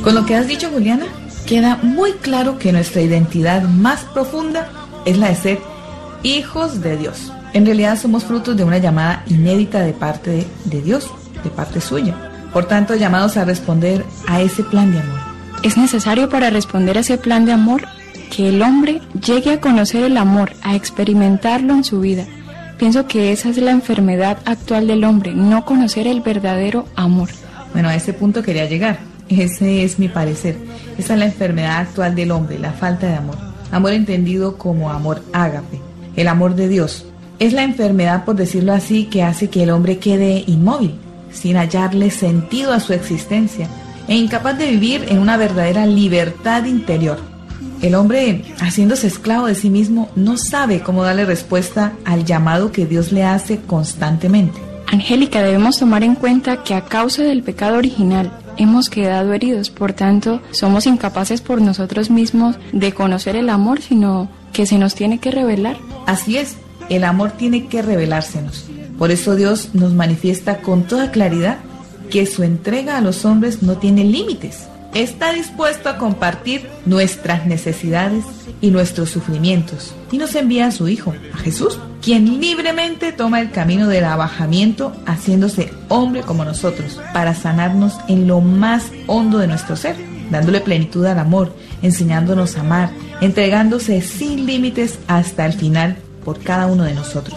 Con lo que has dicho, Juliana, queda muy claro que nuestra identidad más profunda es la de ser hijos de Dios. En realidad somos frutos de una llamada inédita de parte de Dios, de parte suya. Por tanto, llamados a responder a ese plan de amor. Es necesario para responder a ese plan de amor que el hombre llegue a conocer el amor, a experimentarlo en su vida. Pienso que esa es la enfermedad actual del hombre, no conocer el verdadero amor. Bueno, a ese punto quería llegar. Ese es mi parecer. Esa es la enfermedad actual del hombre, la falta de amor. Amor entendido como amor ágape, el amor de Dios. Es la enfermedad, por decirlo así, que hace que el hombre quede inmóvil, sin hallarle sentido a su existencia, e incapaz de vivir en una verdadera libertad interior. El hombre, haciéndose esclavo de sí mismo, no sabe cómo darle respuesta al llamado que Dios le hace constantemente. Angélica, debemos tomar en cuenta que a causa del pecado original hemos quedado heridos, por tanto, somos incapaces por nosotros mismos de conocer el amor, sino que se nos tiene que revelar. Así es, el amor tiene que revelársenos. Por eso Dios nos manifiesta con toda claridad que su entrega a los hombres no tiene límites. Está dispuesto a compartir nuestras necesidades y nuestros sufrimientos. Y nos envía a su Hijo, a Jesús, quien libremente toma el camino del abajamiento, haciéndose hombre como nosotros, para sanarnos en lo más hondo de nuestro ser, dándole plenitud al amor, enseñándonos a amar, entregándose sin límites hasta el final por cada uno de nosotros.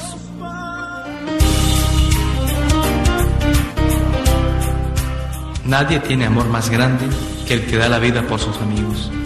Nadie tiene amor más grande que el que da la vida por sus amigos.